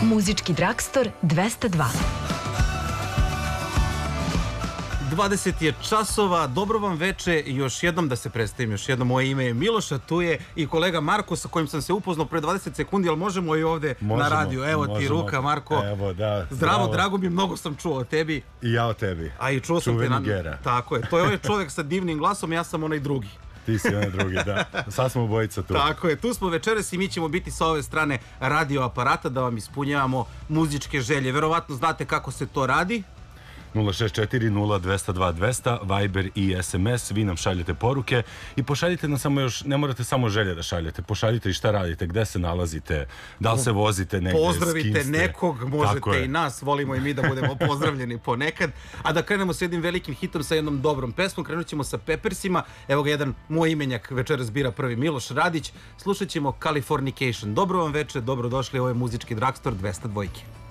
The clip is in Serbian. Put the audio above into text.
Muzički Dragstor 202. 20 je časova, dobro vam veče i još jednom da se predstavim, još jednom moje ime je Miloša, tu je i kolega Marko sa kojim sam se upoznao pre 20 sekundi, ali možemo i ovde na radiju. Evo ti ruka, Marko. Evo, da. Zdravo, drago mi, mnogo sam čuo o tebi. I ja o tebi. A i čuo sam te Čuveni Gera. Tako je, to je ovaj čovjek sa divnim glasom, ja sam onaj drugi. Ti si onaj drugi, da. Sad smo obojica tu. Tako je, tu smo večeras i mi ćemo biti sa ove strane radio aparata da vam ispunjavamo muzičke želje. Verovatno znate kako se to radi. 064 0202 200, Viber i SMS, vi nam šaljete poruke i pošaljite nam samo još, ne morate samo želje da šaljete, pošaljite i šta radite, gde se nalazite, da li se vozite negde, pozdravite nekog, možete i nas, volimo i mi da budemo pozdravljeni ponekad. A da krenemo s jednim velikim hitom, sa jednom dobrom pesmom, krenut ćemo sa Peppersima. Evo ga jedan moj imenjak večeras bira prvi, Miloš Radić. Slušat ćemo Californication. Dobro vam veče, dobrodošli, ovo je Muzički Dragstor 202.